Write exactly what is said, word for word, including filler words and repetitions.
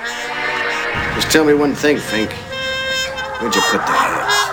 Just tell me one thing, Fink. Where'd you put the heads?